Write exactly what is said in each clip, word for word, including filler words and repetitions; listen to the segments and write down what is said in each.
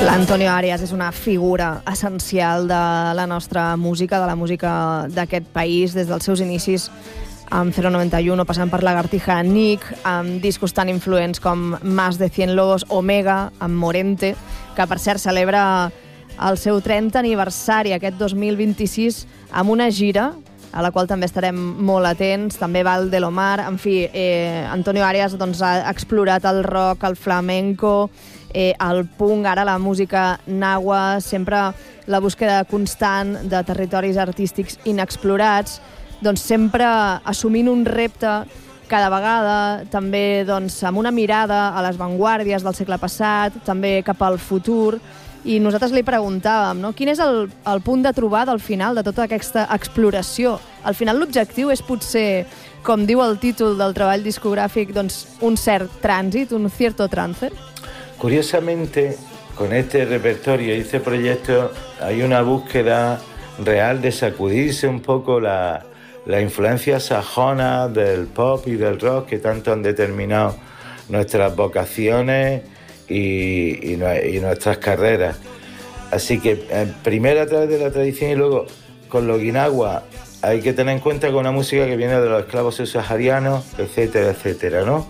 L'Antonio Arias és una figura essencial de la nostra música, de la música d'aquest país, des dels seus inicis amb cero noventa y uno, passant per Lagartija, Nick, amb discos tan influents com Más de cien lobos, Omega, amb Morente, que per cert celebra el seu trenta aniversari aquest dos mil vint-i-sis amb una gira a la qual també estarem molt atents, també Val de l'Omar, en fi, eh, Antonio Arias doncs, ha explorat el rock, el flamenco, eh, el punk, ara la música nahua, sempre la búsqueda constant de territoris artístics inexplorats, doncs sempre assumint un repte cada vegada, també doncs, amb una mirada a les vanguardies del segle passat, també cap al futur. I nosaltres li preguntàvem, no? Quin és el, el punt de trobada al final de tota aquesta exploració? Al final l'objectiu és potser, com diu el títol del treball discogràfic, doncs un cert trànsit, un cierto trance. Curiosamente, con este repertorio y este proyecto hay una búsqueda real de sacudirse un poco la, la influencia sajona del pop y del rock que tanto han determinado nuestras vocaciones Y, y, y nuestras carreras. Así que eh, primero a través de la tradición y luego con los guinaguas hay que tener en cuenta que una música que viene de los esclavos subsaharianos, etcétera, etcétera, ¿no?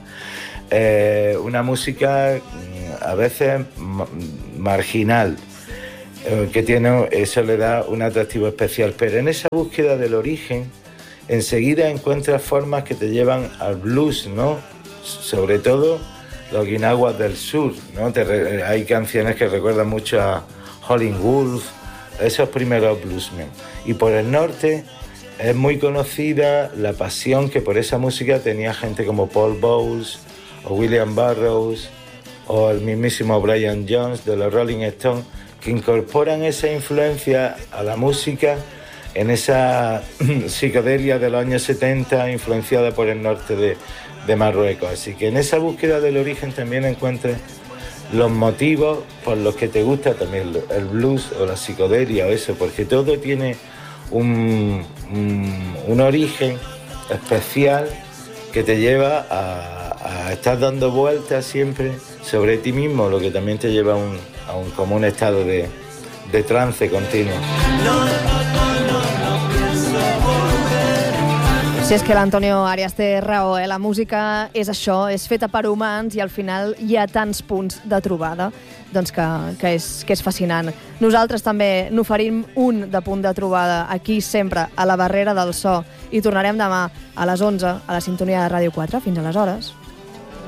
Eh, una música a veces ma- marginal, eh, que tiene, eso le da un atractivo especial, pero en esa búsqueda del origen enseguida encuentras formas que te llevan al blues, ¿no? Sobre todo los guinaguas del sur, ¿no? Te re- hay canciones que recuerdan mucho a Howlin' Wolf, esos primeros bluesmen. Y por el norte es muy conocida la pasión que por esa música tenía gente como Paul Bowles o William Burroughs o el mismísimo Brian Jones de los Rolling Stones, que incorporan esa influencia a la música en esa psicodelia de los años setenta influenciada por el norte de de Marruecos. Así que en esa búsqueda del origen también encuentras los motivos por los que te gusta también el blues o la psicodelia o eso, porque todo tiene un, un, un origen especial que te lleva a, a estar dando vueltas siempre sobre ti mismo, lo que también te lleva a un, a un, como un estado de, de trance continuo. Si és que l'Antonio Arias té raó, eh? La música és això, és feta per humans i al final hi ha tants punts de trobada doncs que, que, és, que és fascinant. Nosaltres també n'oferim un de punt de trobada aquí sempre a la Barrera del So i tornarem demà a les onze a la sintonia de Ràdio quatre. Fins aleshores.